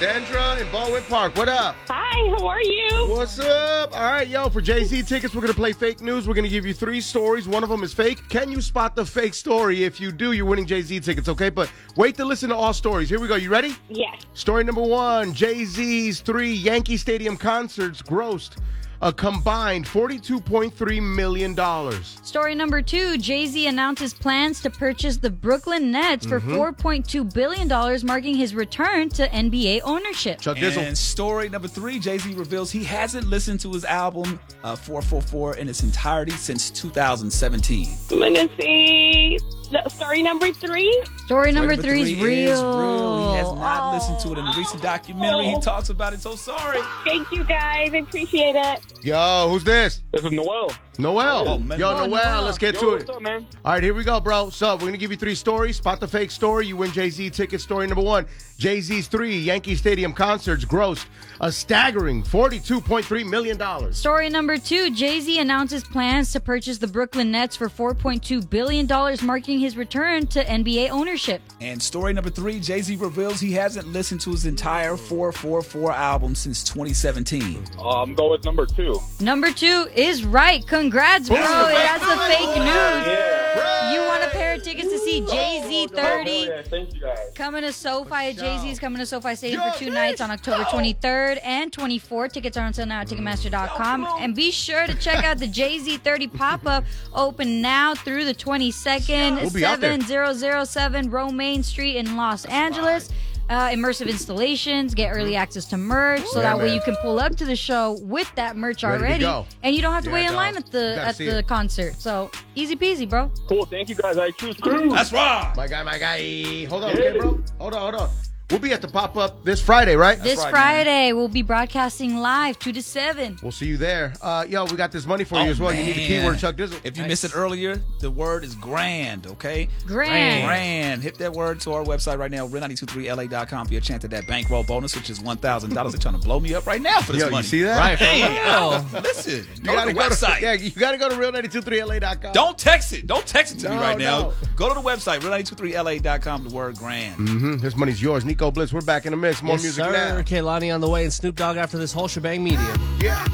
Sandra in Baldwin Park. What up? Hi, how are you? What's up? All right, yo, for Jay-Z tickets, we're going to play fake news. We're going to give you 3 stories. One of them is fake. Can you spot the fake story? If you do, you're winning Jay-Z tickets, okay? But wait to listen to all stories. Here we go. You ready? Yes. Story number 1, Jay-Z's 3 Yankee Stadium concerts grossed a combined $42.3 million. Story number 2, Jay-Z announces plans to purchase the Brooklyn Nets for $4.2 billion, marking his return to NBA ownership. Chuck Dizzle. And story number 3, Jay-Z reveals he hasn't listened to his album 444 in its entirety since 2017. I'm going to see story number 3. Story number 3 is real. He has not listened to it in the recent documentary. He talks about it. So sorry. Thank you, guys. I appreciate it. Yo, who's this? This is Noel. Noel. Oh, man. Yo, Oh, Noel, Noel. let's get Yo, to what's it. up, man? All right, here we go, bro. So we're going to give you 3 stories. Spot the fake story. You win Jay-Z tickets. Story number 1, Jay-Z's 3 Yankee Stadium concerts grossed a staggering $42.3 million. Story number 2, Jay-Z announces plans to purchase the Brooklyn Nets for $4.2 billion, marking his return to NBA ownership. And story number 3, Jay-Z reveals he hasn't listened to his entire 444 album since 2017. I'm going with number 2. Number 2 is right. Congrats, bro. That's the fake news. Yeah. You want a pair of tickets to see Jay-Z 30? Yeah, thank you guys. Coming to SoFi. Jay-Z's coming to SoFi Stadium Yo, for 2 nights on October 23rd and 24th. Tickets are on sale now at Ticketmaster.com. And be sure to check out the Jay-Z 30 pop-up, open now through the 22nd, We'll be out there. 7007 Romaine Street in Los Angeles. Immersive installations, get early access to merch, so Yeah, that way man. you can pull up to the show with that merch Ready to already, go. and you don't have to wait in dog. line You at gotta see the it. concert. So easy peasy, bro. Cool, thank you guys. I choose Cruz. That's right. My guy. Hold on, okay, bro? Hold on. We'll be at the pop-up this Friday, right? This right, Friday, we'll be broadcasting live 2 to 7. We'll see you there. Yo, we got this money for you as well. You need the man. keyword Chuck Dizzle. If you missed it earlier, the word is grand, okay? Grand. Grand. Hit that word to our website right now, red923la.com for your chance at that bankroll bonus, which is $1,000. They're trying to blow me up right now for this Yo, money. you see that? Right, Hey, oh. listen, You go to the website. you gotta go to real923la.com. Don't text it. Don't text it to me No, right now. no. Go to the website, red923la.com, the word grand. This money's yours. Nico Blitz, we're back in the mix. More Yes, music sir. now. Kehlani on the way and Snoop Dogg after this whole shebang medium. Yeah.